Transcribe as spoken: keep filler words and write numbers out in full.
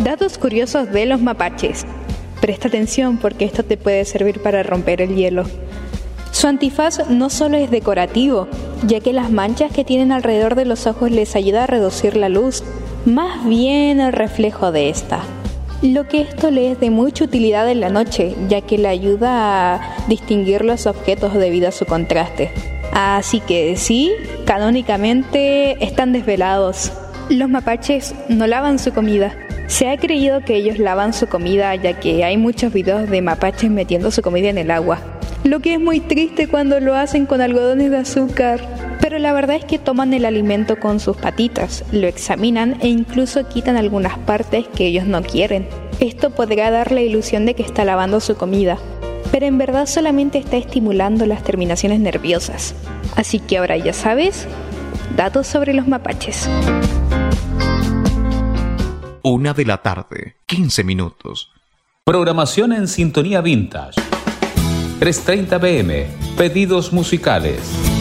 Datos curiosos de los mapaches. Presta atención porque esto te puede servir para romper el hielo. Su antifaz no solo es decorativo, ya que las manchas que tienen alrededor de los ojos les ayuda a reducir la luz, más bien el reflejo de esta. Lo que esto le es de mucha utilidad en la noche, ya que le ayuda a distinguir los objetos debido a su contraste. Así que sí, canónicamente están desvelados. Los mapaches no lavan su comida. Se ha creído que ellos lavan su comida, ya que hay muchos videos de mapaches metiendo su comida en el agua, lo que es muy triste cuando lo hacen con algodones de azúcar. Pero la verdad es que toman el alimento con sus patitas, lo examinan e incluso quitan algunas partes que ellos no quieren. Esto podrá dar la ilusión de que está lavando su comida, pero en verdad solamente está estimulando las terminaciones nerviosas. Así que ahora ya sabes, datos sobre los mapaches. Una de la tarde, quince minutos. Programación en sintonía vintage. tres treinta p m. Pedidos musicales.